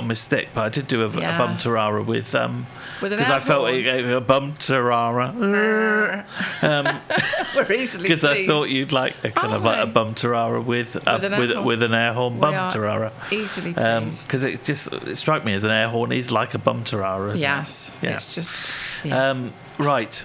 my stick, but I did do a bum tarara with an because I felt a bum tarara. We're easily because I pleased. thought you'd like a kind of like a bum tarara with an air horn bum tarara. Easily pleased. Because it struck me as an air horn is like a bum tarara. Yes, yeah. It's just right.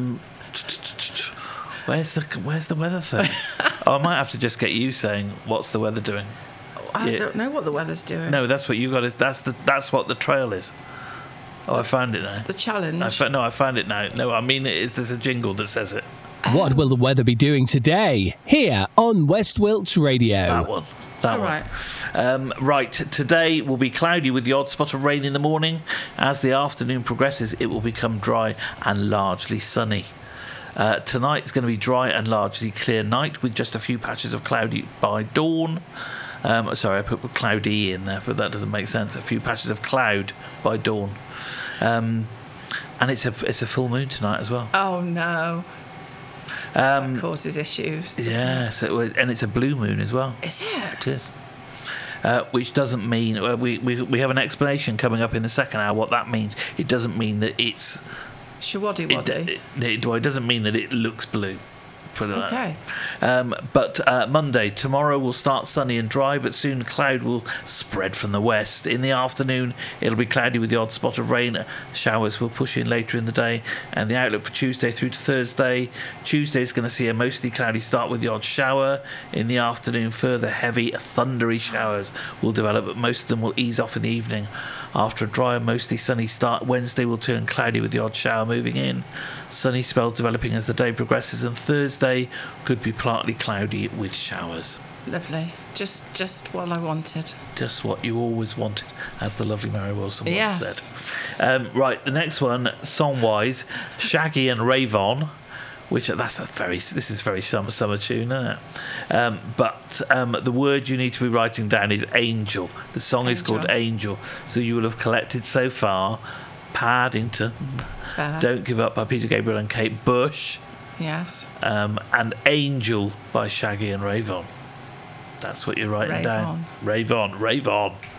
Where's the weather thing? I might have to just get you saying what's the weather doing. I don't know what the weather's doing. No, that's what you got. That's what the trail is. Oh, I found it now. The challenge. I found it now. No, I mean there's a jingle that says it. What will the weather be doing today? Here on West Wilts Radio. That one. That one. Right. Today will be cloudy with the odd spot of rain in the morning. As the afternoon progresses, it will become dry and largely sunny. Tonight's going to be dry and largely clear night with just a few patches of cloudy by dawn. Sorry, I put cloudy in there, but that doesn't make sense. A few patches of cloud by dawn. And it's a full moon tonight as well. Oh, no. That causes issues, yes, and it's a blue moon as well. Is it? It is. Which doesn't mean... we have an explanation coming up in the second hour what that means. It doesn't mean that it's... Shawaddy-waddy. It doesn't mean that it looks blue. Okay. But Monday, tomorrow will start sunny and dry, but soon cloud will spread from the west. In the afternoon, it'll be cloudy with the odd spot of rain. Showers will push in later in the day. And the outlook for Tuesday through to Thursday. Tuesday is going to see a mostly cloudy start with the odd shower. In the afternoon, further heavy, thundery showers will develop, but most of them will ease off in the evening. After a dry and mostly sunny start, Wednesday will turn cloudy with the odd shower moving in. Sunny spells developing as the day progresses, and Thursday could be partly cloudy with showers. Lovely. Just what I wanted. Just what you always wanted, as the lovely Mary Wilson once Yes. said. Right, the next one, song-wise, Shaggy and Rayvon. Which this is very summer tune, isn't it? But the word you need to be writing down is angel. The song is called Angel. So you will have collected so far Paddington, Don't Give Up by Peter Gabriel and Kate Bush. Yes. And Angel by Shaggy and Rayvon. That's what you're writing down. Rayvon.